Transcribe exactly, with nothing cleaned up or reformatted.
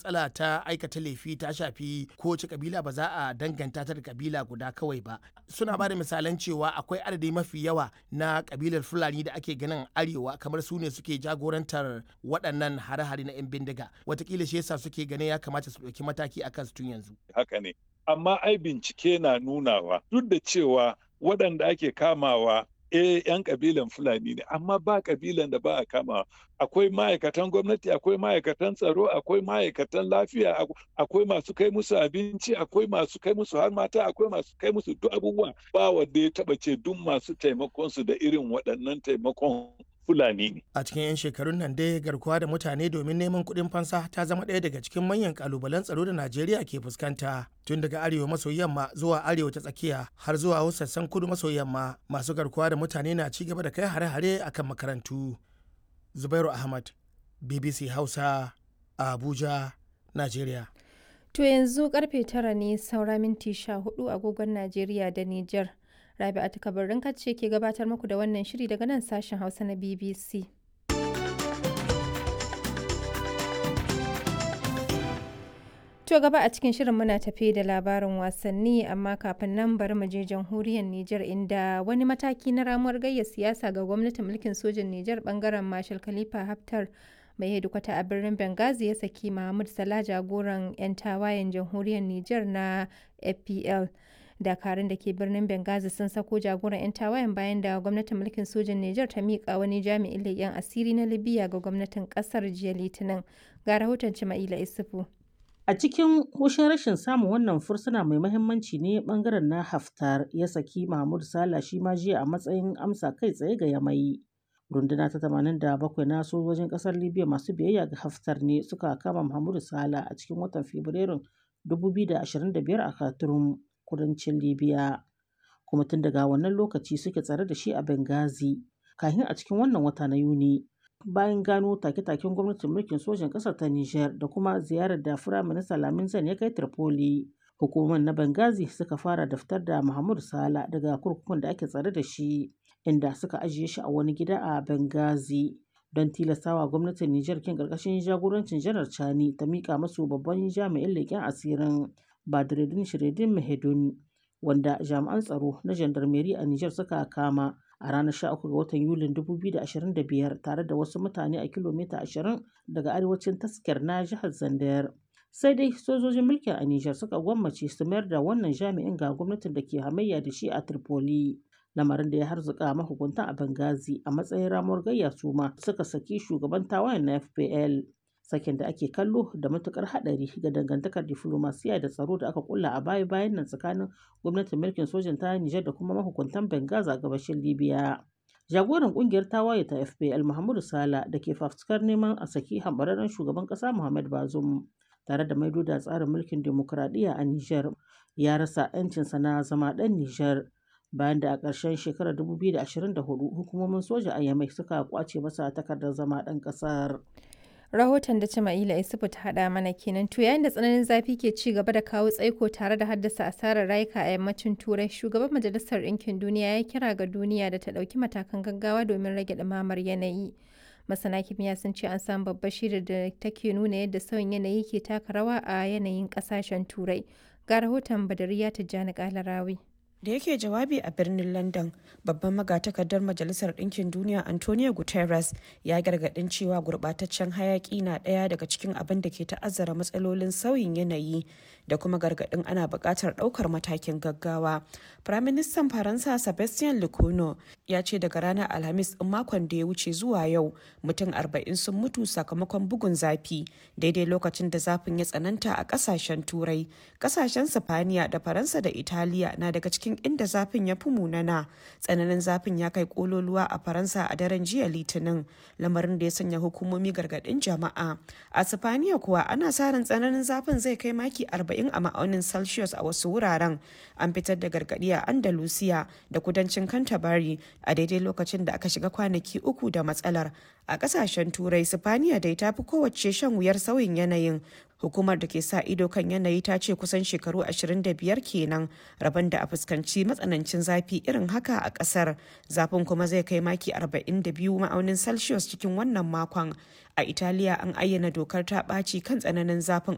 matsala ta aikata laifi ta shafi kowace kabila ba za a danganta ta da kabila guda kawai ba. Suna ba da misalan cewa akwai adadi mafi yawa na kabilar Fulani da ake ganin arewa kamar su ne suke jagorantar waɗannan hare-hare na 'yan bindiga. Wataƙila shi yasa suke ganin ya kamata su ɗauki mataki akan su tun yanzu. Haka ne. Amma ai bincike na nunawa duk da cewa waɗanda ake kamawa eh yan kabilan Fulani ne, amma ba kabilan da ba a kamawa. Akwai ma'aikatan gwamnati, akwai ma'aikatan tsaro, akwai ma'aikatan lafiya, akwai masu kai musu abinci, akwai masu kai musu har mata, akwai masu kai musu duk abubuwa. Ba wanda ya taɓa ce duk masu taimakon su da irin waɗannan taimakon Fulani ne. A cikin 'yan shekarun nan dai garkuwa da mutane domin neman kuɗin fansa ta zama ɗaya daga cikin manyan kalubalen tsaro da Najeriya ke fuskanta. Tun daga arewa maso yamma zuwa arewa ta tsakiya har zuwa wasu sassan kudu maso yamma, masu garkuwa da mutane na ci gaba da kai hare-hare akan makarantu. Zubairu Ahmad, B B C Hausa, Abuja, Najeriya. To yanzu karfe tara ne saura minti sha hudu agogon Najeriya da Nijar. Rabi'atu Kabarin ce ke gabatar muku da wannan shiri daga nan sashen Hausa na B B C. To gaba a cikin shirin muna tafe da labarin wasanni amma kafin nan bari mu je jamhuriyar Nijar inda wani mataki na ramuwar gayya siyasa ga gwamnatin mulkin sojin Nijar bangaren Marshal Khalifa Haftar mai hedikwata a birnin Benghazi ya saki Mahmud Salah jagoran 'yan tawayen jamhuriyar Nijar na F P L. Dakarun da ke birnin Benghazi sun sako jagoran 'yan tawayen bayan da gwamnatin mulkin sojin Nijar ta miƙa wani jami'in leƙen asiri na Libya ga gwamnatin ƙasar jiya Litinin. Ga rahoton Cima'ila Isufu. A cikin hushin rashin samun wannan fursuna mai mahimmanci ne bangaren na Haftar ya saki Mahmud Salah shi ma jiya a matsayin amsa kai tsaye ga Yamai. Runduna ta tamanin da bakwai na sojojin ƙasar Libya masu biyayya ga Haftar ne suka kama Mahmud Salah a cikin watan Fabrairun dubu biyu da ashirin da biyar a Khartoum, kudancin Libya. Kuma tun daga wannan lokaci suke tsare da shi a Benghazi kafin a cikin wannan wata na Yuni. Bayan gano take-taken gwamnatin mulkin sojin ƙasar ta Nijar da kuma ziyarar da Firaminista Lamin Zane ya kai Tripoli, hukumar na Benghazi suka fara daftar da Mahmud Salah daga kurkukun da ake tsare da shi, inda suka ajiye shi a wani gida a Benghazi don tilastawa gwamnatin Nijar kin ƙarƙashin jagorancin Janar Chani ta miƙa masu babban jami'in leƙen asirin Badreddin Shiredin Mahedun, wanda jami'an tsaro na jandarmeri a Nijar suka kama a ranar sha uku ga watan Yulin dubu biyu da ashirin da biyar tare da wasu mutane a kilomita ashirin daga arewacin taskar na jihar Zandar. Sai dai sojojin mulkin a Nijar suka gwammace su mayar da wannan jami'in ga gwamnatin da ke hamayya da shi a Tripoli. Lamarin da ya harzuka mahukuntan a Benghazi a matsayin ramuwar gayya su ma suka saki shugaban tawayen na F P L. Sakin da ake kallo da matukar hadari ga dangantakar diflomasiya da tsaro da aka kulla a baya bayan nan tsakanin gwamnatin mulkin sojin ta Nijar da kuma mahukuntan Benghazi a gabashin Libya. Jagoran kungiyar tawaye ta F P L Mahmud Salah da ke fafutukar neman a saki hambararren shugaban kasa Muhammad Bazoum tare da maido da tsarin mulkin demokuraɗiyya a Nijar ya rasa 'yancinsa na zama ɗan Nijar bayan da a ƙarshen shekarar dubu biyu da ashirin da hudu hukumomin soja a Yamai suka kwace masa takardar zama ɗan ƙasar. Rahoton da Cima'ila Isufu ta haɗa mana kenan. To yayin da tsananin zafi ke ci gaba da kawo tsaiko tare da haddasa asarar rayuka a yammacin Turai, shugaban Majalisar Ɗinkin Duniya ya kira ga duniya da ta ɗauki matakan gaggawa domin rage ɗumamar yanayi. Masana kimiyya sun ce an samu babbar shaidar da take nuna yadda sauyin yanayi ke taka rawa a yanayin ƙasashen Turai. Ga rahoton Badariya Tijjani Kalarawi. Da yake jawabi a birnin London, babban magatakardar Majalisar Ɗinkin Duniya Antonio Guterres ya gargaɗin cewa gurɓataccen hayaƙi na ɗaya daga cikin abin da ke ta'azzara matsalolin sauyin yanayi da kuma gargaɗin ana buƙatar ɗaukar matakin gaggawa. Firaministan Faransa Sebastien Lecornu ya ce daga ranar Alhamis ɗin makon da ya wuce zuwa yau mutum arba'in sun mutu sakamakon bugun zafi daidai lokacin da zafin ya tsananta a ƙasashen Turai. Ƙasashen Sifaniya da Faransa da Italiya na daga cikin inda zafin ya fi munana. Tsananin zafin ya kai kololuwa a Faransa a daren jiya Litinin, lamarin da ya sanya hukumomi gargadin jama'a. A Sifaniya kuwa ana sa ran tsananin zafin zai kai maki arba'in a ma'aunin Celsius a wasu wuraren. An fitar da gargadi a Andalusiya da kudancin Canterbury a daidai lokacin da aka shiga kwanaki uku da matsalar. A kasashen Turai, Sifaniya dai ta fi kowace shan wuyar sauyin yanayin. Hukumar da ke sa ido kan yanayi ta ce kusan shekaru ashirin da biyar kenan rabon da a fuskanci matsanancin zafi irin haka a kasar. Zafin kuma zai kai maki arba'in da biyu ma'aunin Celsius cikin wannan makon. A Italiya an ayyana dokar ta ɓaci kan tsananin zafin